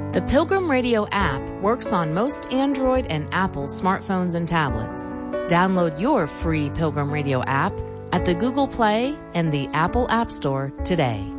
The Pilgrim Radio app works on most Android and Apple smartphones and tablets. Download your free Pilgrim Radio app at the Google Play and the Apple App Store today.